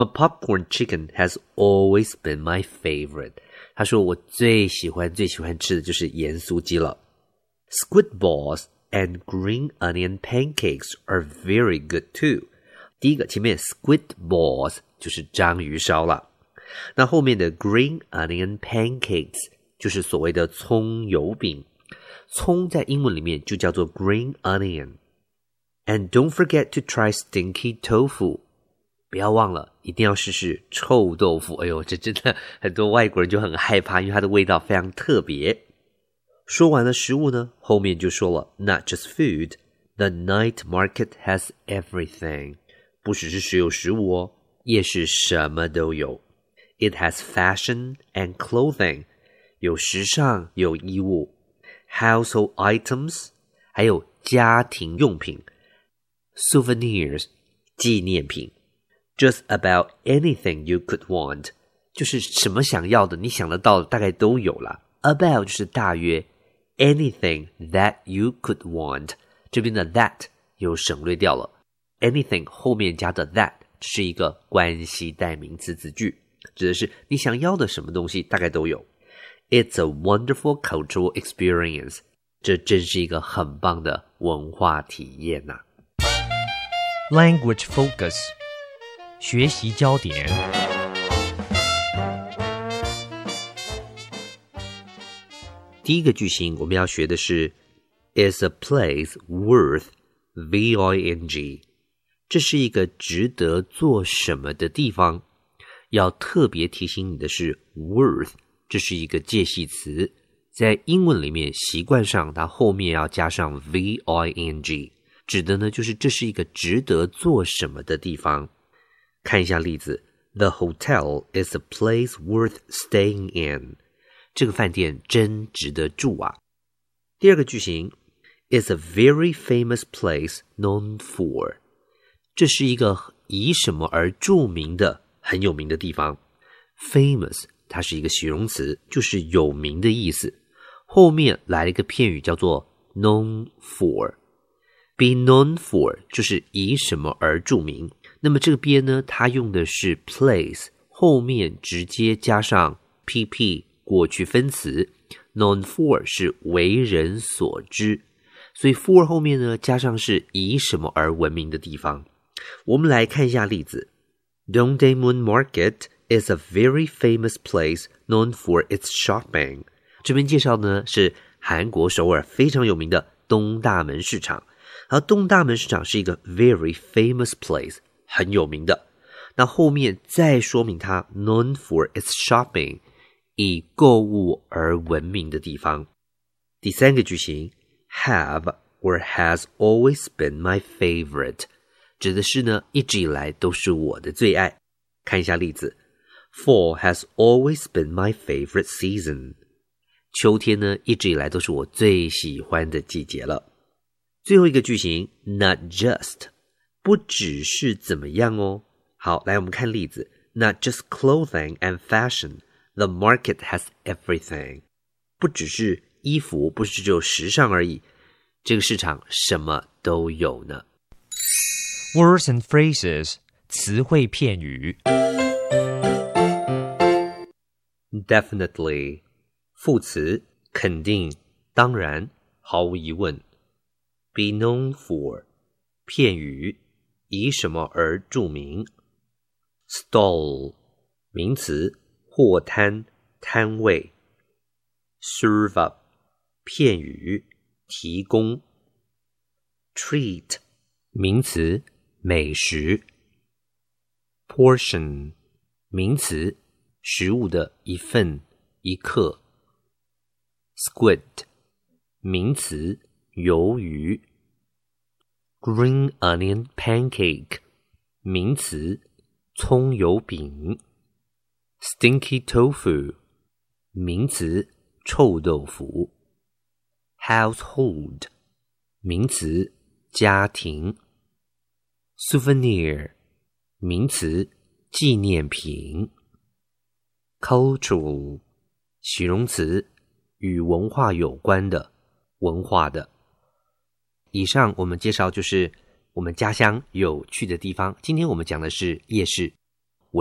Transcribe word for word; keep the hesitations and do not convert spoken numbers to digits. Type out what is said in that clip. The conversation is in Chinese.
But popcorn chicken has always been my favorite. 他说我最喜欢最喜欢吃的就是盐酥鸡了。Squid balls and green onion pancakes are very good too. 第一个前面 squid balls 就是章鱼烧了，那后面的 green onion pancakes 就是所谓的葱油饼。葱在英文里面就叫做 green onion. And don't forget to try stinky tofu. 不要忘了一定要试试臭豆腐。哎呦，这真的很多外国人就很害怕，因为它的味道非常特别。说完了食物呢，后面就说了 Not just food, the night market has everything. 不只是只有食物哦，夜市什么都有。It has fashion and clothing. 有时尚，有衣物。Household items, 还有家庭用品。Souvenirs, 纪念品。Just about anything you could want. 就是什么想要的，你想得到的大概都有了。About 就是大约。Anything that you could want. 这边的 that 又省略掉了。Anything 后面加的 that 是一个关系代名词子句，指的是你想要的什么东西大概都有。It's a wonderful cultural experience. 这真是一个很棒的文化体验呐、啊。 Language focus. 学习焦点。 第一个句型我们要学的是 Is a place worth V I N G. 这是一个值得做什么的地方。要特别提醒你的是 worth 这是一个介系词，在英文里面习惯上它后面要加上 V I N G， 指的呢就是这是一个值得做什么的地方。看一下例子 The hotel is a place worth staying in. 这个饭店真值得住啊。第二个句型 It's a very famous place known for. 这是一个以什么而著名的很有名的地方。 Famous 它是一个形容词，就是有名的意思，后面来了一个片语叫做 known for. Be known for 就是以什么而著名，那么这边呢它用的是 place 后面直接加上 P P 过去分词， known for 是为人所知，所以 for 后面呢加上是以什么而闻名的地方。我们来看一下例子 Dongdaemun Market is a very famous place known for its shopping. 这边介绍呢是韩国首尔非常有名的东大门市场，而东大门市场是一个 very famous place 很有名的，那后面再说明它 known for its shopping 以购物而闻名的地方。第三个句型 have or has always been my favorite 指的是呢一直以来都是我的最爱。看一下例子 Fall has always been my favorite season. 秋天呢一直以来都是我最喜欢的季节了。最后一个句型 Not just 不只是怎么样哦。好，来我们看例子 Not just clothing and fashion. The market has everything. 不只是衣服，不是只有时尚而已，这个市场什么都有呢。 Words and phrases 词汇片语。 Definitely 副词肯定当然毫无疑问。 Be known for 片语以什么而著名。 Stall 名词货摊摊位。 Serve up 片语提供。 Treat 名词美食。 Portion 名词食物的一份一克。 Squid 名词鱿鱼。 Green onion pancake 名词葱油饼。 Stinky tofu 名词臭豆腐。 Household 名词家庭。 Souvenir 名词纪念品。 Cultural 形容词与文化有关的文化的。以上我们介绍就是我们家乡有趣的地方，今天我们讲的是夜市。